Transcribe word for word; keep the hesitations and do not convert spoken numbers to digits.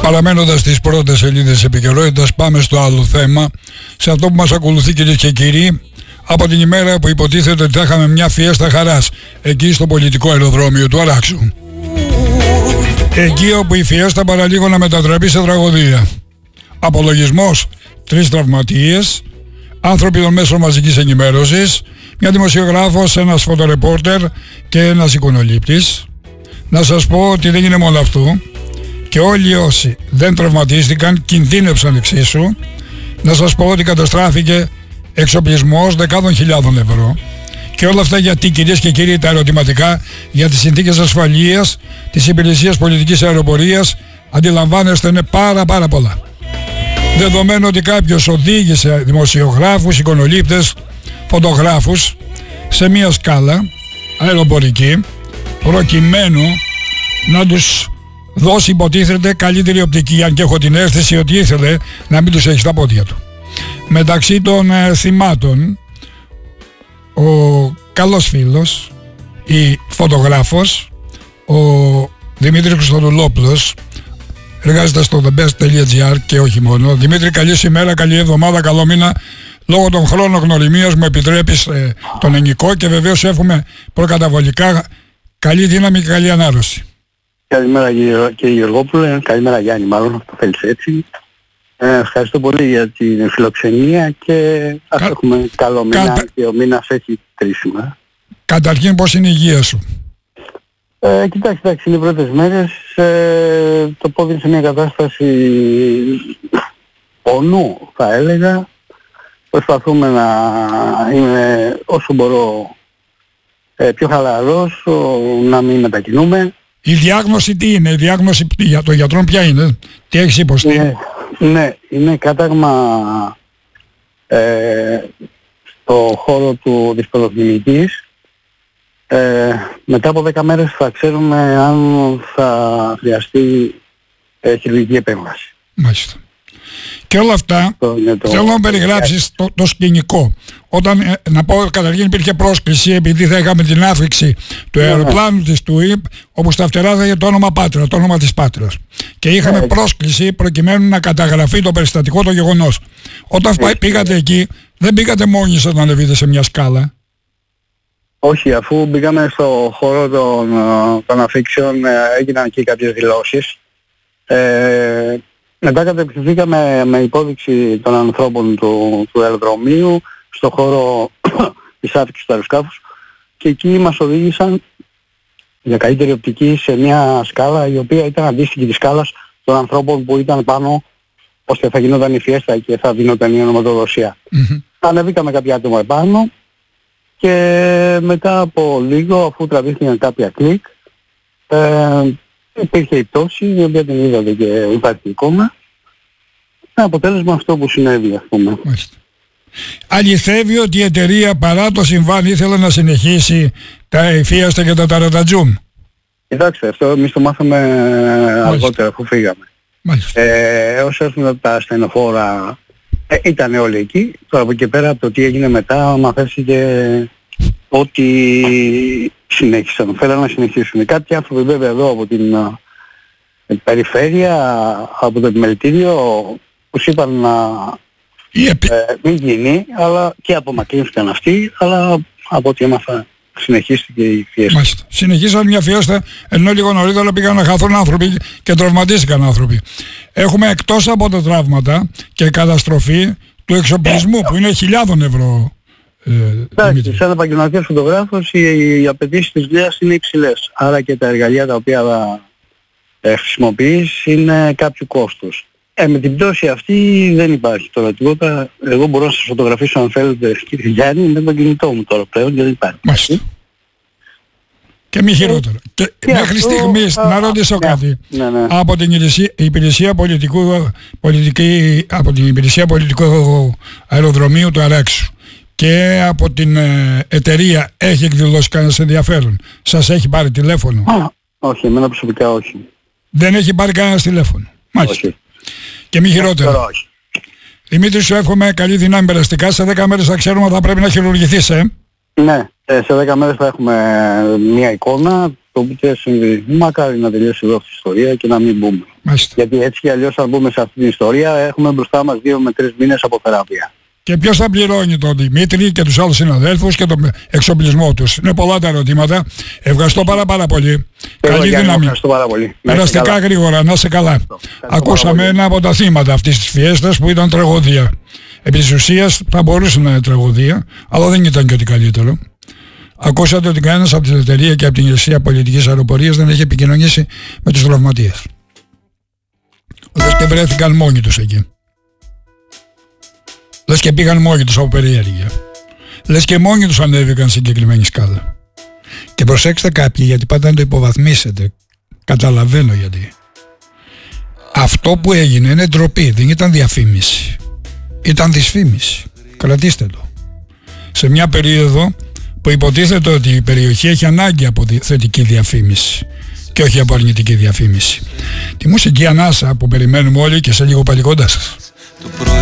Παραμένοντας στις πρώτες σελίδες της επικαιρότητας, πάμε στο άλλο θέμα, σε αυτό που μας ακολουθεί, κυρίες και κύριοι, από την ημέρα που υποτίθεται ότι θα είχαμε μια φιέστα χαράς εκεί στο πολιτικό αεροδρόμιο του Αράξου. Εκεί όπου η φιέστα παραλίγο να μετατραπεί σε τραγωδία. Απολογισμός, τρεις τραυματίες, άνθρωποι των μέσων μαζικής ενημέρωσης, μια δημοσιογράφος, ένας φωτορεπόρτερ και ένας εικονολήπτης. Να σας πω ότι δεν είναι μόνο αυτού, και όλοι όσοι δεν τραυματίστηκαν κινδύνευσαν εξίσου. Να σας πω ότι καταστράφηκε εξοπλισμός δεκάδων χιλιάδων ευρώ. Και όλα αυτά γιατί, κυρίες και κύριοι, τα ερωτηματικά για τις συνθήκες ασφαλείας της υπηρεσίας πολιτικής αεροπορίας, αντιλαμβάνεστε, είναι πάρα πάρα πολλά. Δεδομένου ότι κάποιος οδήγησε δημοσιογράφους, εικονολήπτες, φωτογράφους σε μια σκάλα αεροπορική προκειμένου να τους δώσει, υποτίθεται, καλύτερη οπτική, αν και έχω την αίσθηση ότι ήθελε να μην τους έχει στα πόδια του. Μεταξύ των ε, θυμάτων, ο καλός φίλος, η φωτογράφος, ο Δημήτρης Χριστοδουλόπουλος, εργάζεται στο the best τελεία gr και όχι μόνο. Δημήτρη, καλή ημέρα, καλή εβδομάδα, καλό μήνα. Λόγω των χρόνων γνωριμίας μου επιτρέπεις ε, τον ενικό και βεβαίως εύχομαι προκαταβολικά καλή δύναμη και καλή ανάρρωση. Καλημέρα κύριε Γεωργόπουλε, καλημέρα Γιάννη, μάλλον αυτό θέλεις έτσι. Ε, ευχαριστώ πολύ για την φιλοξενία και ας Κα... έχουμε καλό μήνα Κατα... και ο μήνας έχει τρίσιμα. Καταρχήν, πώς είναι η υγεία σου? Ε, κοιτάξτε, εντάξει, είναι οι πρώτες μέρες, ε, το πόδι είναι σε μια κατάσταση πονού θα έλεγα. Προσπαθούμε να είμαι όσο μπορώ ε, πιο χαλαρός, ο, να μην μετακινούμε. Η διάγνωση τι είναι, η διάγνωση για το γιατρό ποια είναι, τι έχεις υποστεί? Ναι, ναι, είναι κάταγμα ε, στο χώρο του, της ποδοκλινικής. Ε, μετά από δέκα μέρες θα ξέρουμε αν θα χρειαστεί ε, χειρουργική επέμβαση. Μάλιστα. Και όλα αυτά, το, το, θέλω να περιγράψεις το, το σκηνικό. Όταν, ε, να πω, καταρχήν υπήρχε πρόσκληση, επειδή θα είχαμε την άφηξη του αεροπλάνου της ΤΟΥΙΠ, όπου στα φτερά θα είχε το όνομα Πάτρα, το όνομα της Πάτρας. Και είχαμε yeah. πρόσκληση προκειμένου να καταγραφεί το περιστατικό, το γεγονός. Όταν yeah. πήγατε εκεί, δεν πήγατε μόνοι σας να ανεβείτε σε μια σκάλα? Όχι, αφού μπήκαμε στο χώρο των, των αφήξεων, έγιναν εκεί κάποιες δηλώσεις. Ε, μετά κατευθυνθήκαμε με υπόδειξη των ανθρώπων του, του αεροδρομίου στο χώρο της άφηξης του αεροσκάφους και εκεί μας οδήγησαν για καλύτερη οπτική σε μια σκάλα η οποία ήταν αντίστοιχη της σκάλας των ανθρώπων που ήταν πάνω ώστε θα γινόταν η φιέστα και θα δινόταν η ονοματοδοσία. Mm-hmm. Ανεβήκαμε κάποια άτομα επάνω και μετά από λίγο, αφού τραβήθηκαν κάποια κλικ, ε, υπήρχε η πτώση, η οποία την είδατε και υπάρχει εικόνα. Με αποτέλεσμα αυτό που συνέβη, ας πούμε. Μάλιστα. Αληθεύει ότι η εταιρεία παρά το συμβάν ήθελε να συνεχίσει τα φίαστα και τα ταρατατζούμ? Κοιτάξτε, αυτό εμείς το μάθαμε αργότερα αφού φύγαμε. Μάλιστα. Ε, όσο έρθουμε τα στενοφόρα, ε, ήταν όλοι εκεί. Τώρα από εκεί πέρα, από το τι έγινε μετά, μαθαίθηκε ότι συνέχισαν, θέλαν να συνεχίσουν. Κάποιοι άνθρωποι βέβαια εδώ από την ε, περιφέρεια, από το επιμελητήριο, τους είπαν να επι... ε, μην γίνει, αλλά και απομακρύνθηκαν αυτοί, αλλά από ό,τι έμαθα συνεχίστηκε η φιέστα. Μάλιστα. Συνεχίσαν μια φιέστα, ενώ λίγο νωρίτερα πήγαν να χαθούν άνθρωποι και τραυματίστηκαν άνθρωποι. Έχουμε εκτός από τα τραύματα και καταστροφή του εξοπλισμού που είναι χιλιάδων ευρώ. Εντάξει, σαν επαγγελματίας φωτογράφος οι, οι απαιτήσεις της δουλειάς είναι υψηλές. Άρα και τα εργαλεία τα οποία ε, χρησιμοποιείς είναι κάποιο κόστος. Ε, με την πτώση αυτή δεν υπάρχει τώρα τίποτα. Εγώ μπορώ να σας φωτογραφίσω αν θέλετε, κύριε Γιάννη, με το κινητό μου τώρα πλέον και δεν υπάρχει. Μάλιστα. Και μη χειρότερο. Ε, και και μέχρι αυτό, στιγμής, α, να ρωτήσω α, κάτι. Ναι, ναι. Από την υπηρεσία, υπηρεσία πολιτικού, πολιτική, από την υπηρεσία πολιτικού αεροδρομίου του Αράξου και από την ε, εταιρεία έχει εκδηλώσει κανένας ενδιαφέρον? Σας έχει πάρει τηλέφωνο? Α, όχι, εμένα προσωπικά όχι. Δεν έχει πάρει κανένας τηλέφωνο? Μάλιστα. Όχι. Και μη χειρότερο. Όχι. Δημήτρη, σου εύχομαι καλή δύναμη περαστικά. Σε δέκα μέρες θα ξέρουμε θα πρέπει να χειρουργηθείς, ε. Ναι, σε δέκα μέρες θα έχουμε μια εικόνα, αυτό που και συμβεί. Μακάρι να τελειώσει εδώ αυτή η ιστορία και να μην μπούμε. Μάλιστα. Γιατί έτσι κι αλλιώς αν μπούμε σε αυτή την ιστορία έχουμε μπροστά μας δύο με τρεις μήνες από θεραπεία. Και ποιος θα πληρώνει τον Δημήτρη και τους άλλους συναδέλφους και τον εξοπλισμό τους? Είναι πολλά τα ερωτήματα. Ευχαριστώ πάρα πάρα πολύ. Εγώ Καλή δύναμη. Ευχαριστώ πάρα πολύ. Περαστικά γρήγορα, να είσαι καλά. Ακούσαμε ένα από τα θύματα αυτής της φιέστας που ήταν τραγωδία. Επί της ουσίας θα μπορούσε να είναι τραγωδία, αλλά δεν ήταν και ότι καλύτερο. Ακούσατε ότι κανένας από την εταιρεία και από την Υπηρεσία Πολιτικής Αεροπορίας δεν έχει επικοινωνήσει με τους τραυματίες. Λες και βρέθηκαν μόνοι τους εκεί. Λες και πήγαν μόνοι τους από περιέργεια. Λες και μόνοι τους ανέβηκαν συγκεκριμένη σκάλα. Και προσέξτε κάποιοι, γιατί πάντα να το υποβαθμίσετε. Καταλαβαίνω γιατί. Αυτό που έγινε είναι ντροπή, δεν ήταν διαφήμιση. Ήταν δυσφήμιση. Κρατήστε το. Σε μια περίοδο που υποτίθεται ότι η περιοχή έχει ανάγκη από θετική διαφήμιση και όχι από αρνητική διαφήμιση. Τη μουσική ανάσα που περιμένουμε όλοι και σε λίγο πάλι κοντά σας.